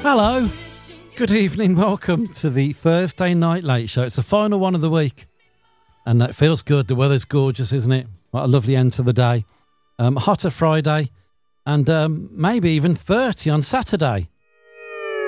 Hello, good evening, welcome to the Thursday Night Late Show. It's the final one of the week, and it feels good. The weather's gorgeous, isn't it? What a lovely end to the day. Hotter Friday, and maybe even 30 on Saturday.